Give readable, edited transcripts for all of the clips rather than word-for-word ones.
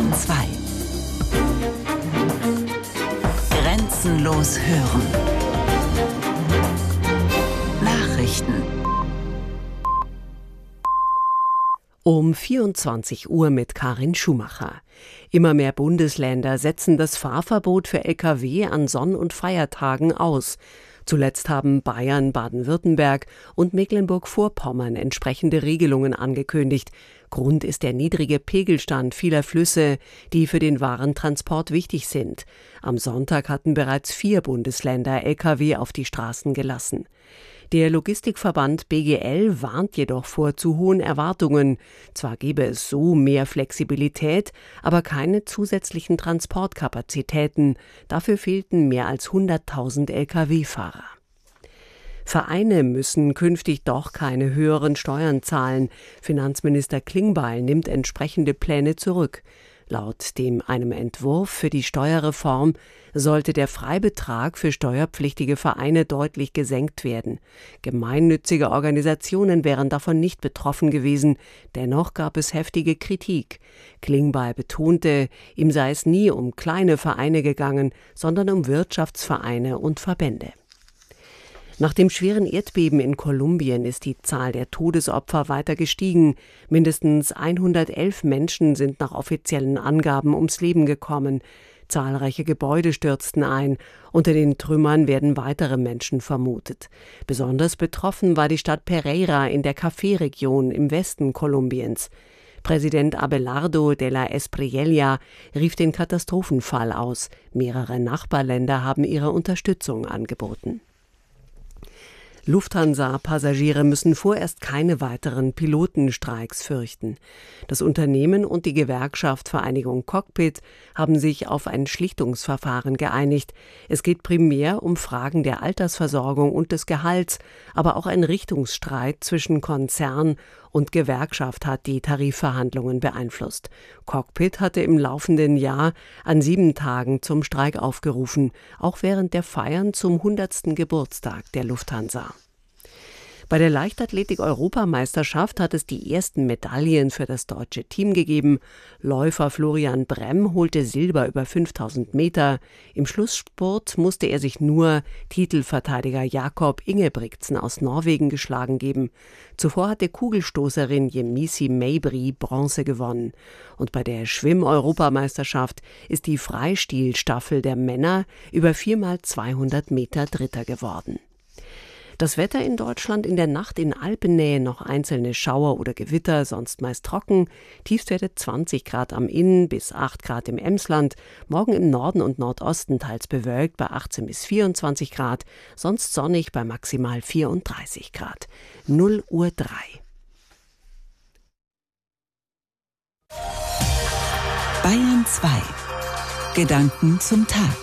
Bayern 2. Grenzenlos hören. Nachrichten. Um 24 Uhr mit Karin Schumacher. Immer mehr Bundesländer setzen das Fahrverbot für Lkw an Sonn- und Feiertagen aus. Zuletzt haben Bayern, Baden-Württemberg und Mecklenburg-Vorpommern entsprechende Regelungen angekündigt. Grund ist der niedrige Pegelstand vieler Flüsse, die für den Warentransport wichtig sind. Am Sonntag hatten bereits 4 Bundesländer Lkw auf die Straßen gelassen. Der Logistikverband BGL warnt jedoch vor zu hohen Erwartungen. Zwar gäbe es so mehr Flexibilität, aber keine zusätzlichen Transportkapazitäten. Dafür fehlten mehr als 100.000 Lkw-Fahrer. Vereine müssen künftig doch keine höheren Steuern zahlen. Finanzminister Klingbeil nimmt entsprechende Pläne zurück. Laut einem Entwurf für die Steuerreform sollte der Freibetrag für steuerpflichtige Vereine deutlich gesenkt werden. Gemeinnützige Organisationen wären davon nicht betroffen gewesen. Dennoch gab es heftige Kritik. Klingbeil betonte, ihm sei es nie um kleine Vereine gegangen, sondern um Wirtschaftsvereine und Verbände. Nach dem schweren Erdbeben in Kolumbien ist die Zahl der Todesopfer weiter gestiegen. Mindestens 111 Menschen sind nach offiziellen Angaben ums Leben gekommen. Zahlreiche Gebäude stürzten ein. Unter den Trümmern werden weitere Menschen vermutet. Besonders betroffen war die Stadt Pereira in der Café-Region im Westen Kolumbiens. Präsident Abelardo de la Espriella rief den Katastrophenfall aus. Mehrere Nachbarländer haben ihre Unterstützung angeboten. Lufthansa-Passagiere müssen vorerst keine weiteren Pilotenstreiks fürchten. Das Unternehmen und die Gewerkschaft Vereinigung Cockpit haben sich auf ein Schlichtungsverfahren geeinigt. Es geht primär um Fragen der Altersversorgung und des Gehalts, aber auch ein Richtungsstreit zwischen Konzern und Gewerkschaft hat die Tarifverhandlungen beeinflusst. Cockpit hatte im laufenden Jahr an 7 Tagen zum Streik aufgerufen, auch während der Feiern zum 100. Geburtstag der Lufthansa. Bei der Leichtathletik-Europameisterschaft hat es die ersten Medaillen für das deutsche Team gegeben. Läufer Florian Bremm holte Silber über 5000 Meter. Im Schlussspurt musste er sich nur Titelverteidiger Jakob Ingebrigtsen aus Norwegen geschlagen geben. Zuvor hatte Kugelstoßerin Yemisi Mabry Bronze gewonnen. Und bei der Schwimm-Europameisterschaft ist die Freistilstaffel der Männer über 4x200 Meter Dritter geworden. Das Wetter in Deutschland: in der Nacht in Alpennähe noch einzelne Schauer oder Gewitter, sonst meist trocken. Tiefstwerte 20 Grad am Inn bis 8 Grad im Emsland. Morgen im Norden und Nordosten teils bewölkt bei 18 bis 24 Grad. Sonst sonnig bei maximal 34 Grad. 0:03 Bayern 2. Gedanken zum Tag.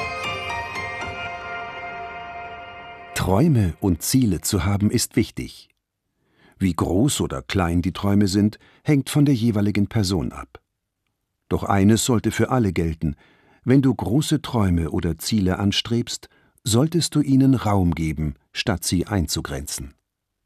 Träume und Ziele zu haben ist wichtig. Wie groß oder klein die Träume sind, hängt von der jeweiligen Person ab. Doch eines sollte für alle gelten: Wenn du große Träume oder Ziele anstrebst, solltest du ihnen Raum geben, statt sie einzugrenzen.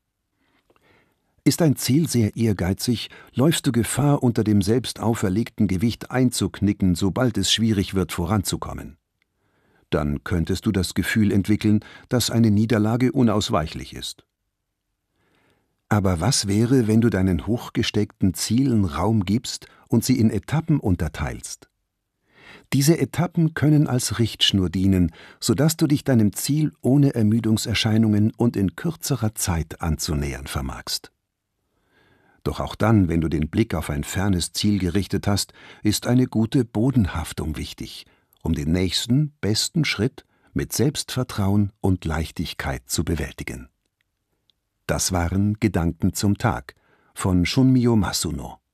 Ist ein Ziel sehr ehrgeizig, läufst du Gefahr, unter dem selbst auferlegten Gewicht einzuknicken, sobald es schwierig wird, voranzukommen. Dann könntest du das Gefühl entwickeln, dass eine Niederlage unausweichlich ist. Aber was wäre, wenn du deinen hochgesteckten Zielen Raum gibst und sie in Etappen unterteilst? Diese Etappen können als Richtschnur dienen, sodass du dich deinem Ziel ohne Ermüdungserscheinungen und in kürzerer Zeit anzunähern vermagst. Doch auch dann, wenn du den Blick auf ein fernes Ziel gerichtet hast, ist eine gute Bodenhaftung wichtig, um den nächsten, besten Schritt mit Selbstvertrauen und Leichtigkeit zu bewältigen. Das waren Gedanken zum Tag von Shunmyo Masuno.